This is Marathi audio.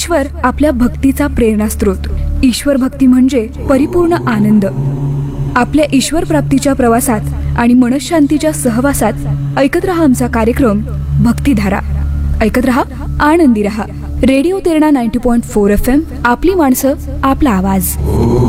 ईश्वर आपल्या भक्तीचा प्रेरणास्त्रोत. ईश्वर भक्ती म्हणजे परिपूर्ण आनंद. आपल्या ईश्वर प्राप्तीच्या प्रवासात आणि मनशांतीच्या सहवासात ऐकत रहा आमचा कार्यक्रम भक्तिधारा. ऐकत रहा, आनंदी रहा. Radio Terna 90.4 FM. आपली माणसं, आपला आवाज.